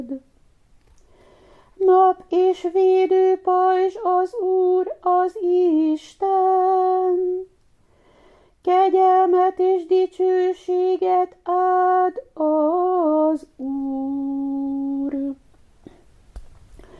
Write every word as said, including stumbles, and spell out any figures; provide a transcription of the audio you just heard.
Nap és védőpajzs az Úr, az Isten. Kegyelmet és dicsőséget ad